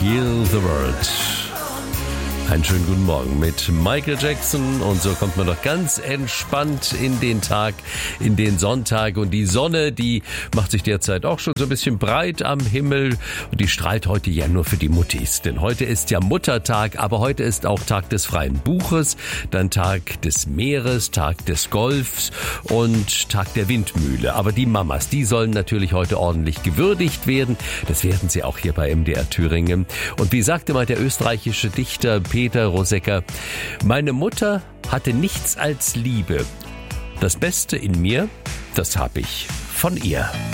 Heal the World. Einen schönen guten Morgen mit Michael Jackson und so kommt man doch ganz entspannt in den Tag, in den Sonntag und die Sonne, die macht sich derzeit auch schon so ein bisschen breit am Himmel und die strahlt heute ja nur für die Muttis, denn heute ist ja Muttertag, aber heute ist auch Tag des freien Buches, dann Tag des Meeres, Tag des Golfs und Tag der Windmühle, aber die Mamas, die sollen natürlich heute ordentlich gewürdigt werden, das werden sie auch hier bei MDR Thüringen und wie sagte mal der österreichische Dichter Peter Rosegger, meine Mutter hatte nichts als Liebe. Das Beste in mir, das habe ich von ihr.